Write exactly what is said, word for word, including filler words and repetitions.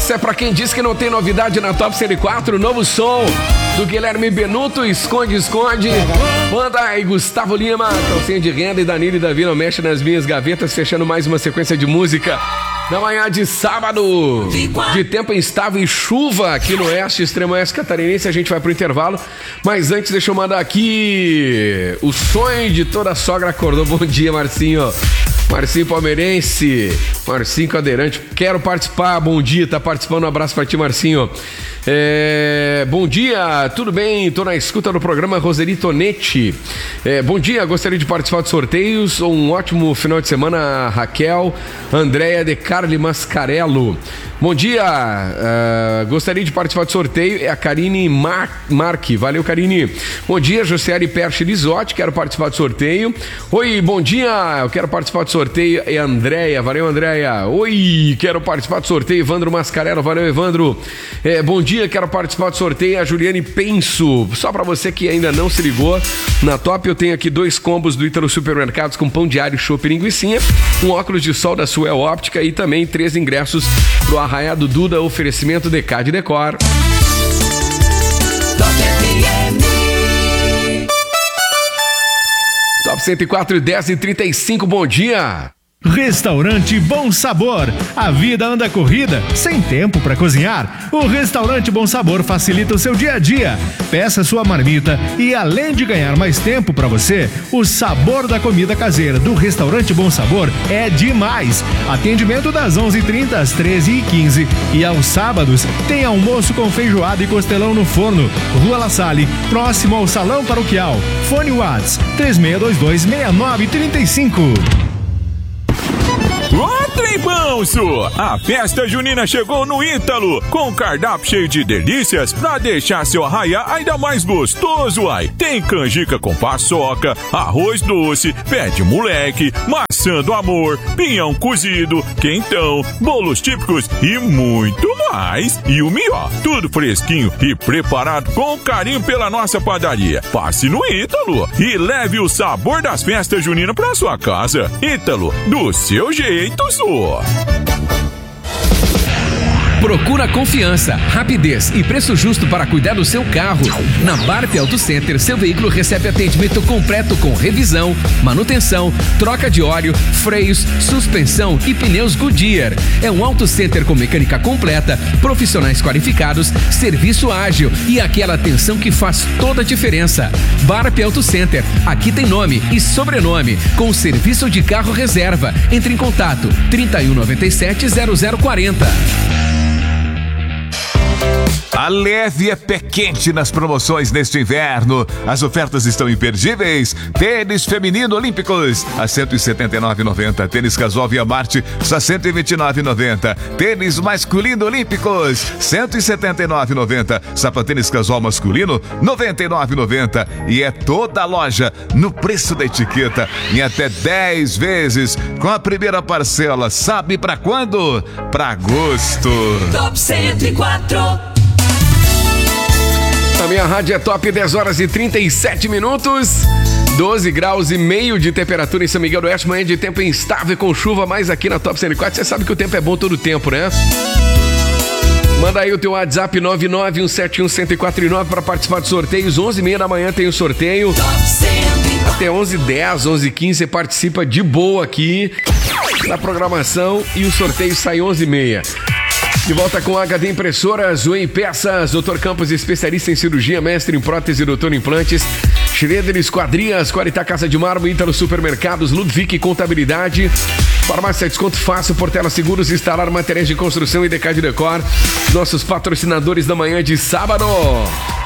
Essa é pra quem diz que não tem novidade na Top cento e quatro, novo som do Guilherme Benuto, Esconde, Esconde. Manda aí, Gustavo Lima, calcinha de renda, e Danilo e Davi não mexe nas minhas gavetas, fechando mais uma sequência de música. Na manhã de sábado, de tempo instável e chuva aqui no oeste, extremo oeste catarinense, a gente vai pro intervalo. Mas antes, deixa eu mandar aqui o sonho de toda sogra acordou. Bom dia, Marcinho. Marcinho palmeirense, Marcinho cadeirante, quero participar, bom dia, tá participando, um abraço pra ti, Marcinho. É, bom dia, tudo bem? Tô na escuta do programa Roseli Tonetti. É, bom dia, gostaria de participar dos sorteios. Um ótimo final de semana, Raquel, Andréia de Carli Mascarello. Bom dia, uh, gostaria de participar do sorteio. É a Karine Mar- Marque. Valeu, Karine. Bom dia, Josiane Perche Lisotti. Quero participar do sorteio. Oi, bom dia. Eu quero participar do sorteio. É a Andréia. Valeu, Andréia. Oi, quero participar do sorteio. Evandro Mascarello. Valeu, Evandro. É, bom dia, quero participar do sorteio. A Juliane Penso. Só pra você que ainda não se ligou, na Top eu tenho aqui dois combos do Ítalo Supermercados com pão diário, chopp e linguicinha, um óculos de sol da Suel Óptica e também três ingressos pro Arraiado Duda, oferecimento D K de Decor. Top cento e quatro, dez e trinta e cinco, bom dia. Restaurante Bom Sabor. A vida anda corrida, sem tempo para cozinhar. O Restaurante Bom Sabor facilita o seu dia a dia. Peça sua marmita e, além de ganhar mais tempo para você, o sabor da comida caseira do Restaurante Bom Sabor é demais. Atendimento das onze e trinta às treze e quinze e aos sábados tem almoço com feijoada e costelão no forno. Rua La Salle, próximo ao Salão Paroquial. Fone Whats três seis dois dois, seis nove três cinco. Ô, Trempanço! A festa junina chegou no Ítalo, com cardápio cheio de delícias pra deixar seu arraiá ainda mais gostoso, ai. Tem canjica com paçoca, arroz doce, pé de moleque, maçã do amor, pinhão cozido, quentão, bolos típicos e muito mais. E o melhor, tudo fresquinho e preparado com carinho pela nossa padaria. Passe no Ítalo e leve o sabor das festas juninas pra sua casa. Ítalo, do seu jeito. Sou. Procura confiança, rapidez e preço justo para cuidar do seu carro. Na Barp Auto Center, seu veículo recebe atendimento completo com revisão, manutenção, troca de óleo, freios, suspensão e pneus Goodyear. É um auto center com mecânica completa, profissionais qualificados, serviço ágil e aquela atenção que faz toda a diferença. Barp Auto Center, aqui tem nome e sobrenome, com serviço de carro reserva. Entre em contato trinta e um, noventa e sete, zero zero quarenta. A Leve é pé quente nas promoções neste inverno. As ofertas estão imperdíveis. Tênis feminino Olímpicos a cento e setenta e nove reais e noventa centavos. Tênis casual Via Marte só cento e vinte e nove reais e noventa centavos. Tênis masculino Olímpicos cento e setenta e nove reais e noventa centavos. Sapatênis casual masculino noventa e nove reais e noventa centavos. E é toda a loja no preço da etiqueta em até dez vezes com a primeira parcela. Sabe pra quando? Pra agosto. Top cento e quatro. A minha rádio é Top, dez horas e trinta e sete minutos, doze graus e meio de temperatura em São Miguel do Oeste, manhã de tempo instável com chuva, mas aqui na Top cento e quatro você sabe que o tempo é bom todo o tempo, né? Manda aí o teu WhatsApp nove nove um sete um, um zero quatro nove para participar dos sorteios. onze e meia da manhã tem o sorteio. Até onze e dez, onze e quinze você participa de boa aqui na programação e o sorteio sai onze e meia. De volta com H D Impressoras, o Em Peças, doutor Campos, especialista em cirurgia, mestre em prótese, doutor em implantes, Schroeder Esquadrias, Qualitá Casa de Mármore, Ítalo Supermercados, Ludwig Contabilidade, Farmácia Desconto Fácil, Portela Seguros, Instalar Materiais de Construção e D K de Decor, nossos patrocinadores da manhã de sábado.